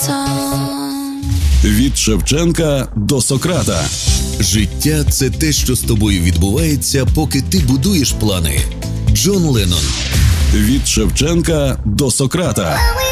Від Шевченка до Сократа. Життя – це те, що з тобою відбувається, поки ти будуєш плани. Джон Леннон. Від Шевченка до Сократа.